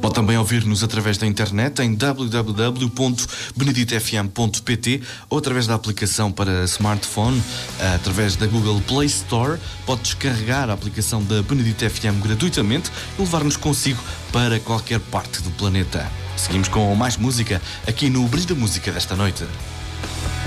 Pode também ouvir-nos através da internet em www.beneditefm.pt ou através da aplicação para smartphone, através da Google Play Store. Pode descarregar a aplicação da Benedito FM gratuitamente e levar-nos consigo para qualquer parte do planeta. Seguimos com mais música aqui no Brilho da Música desta noite.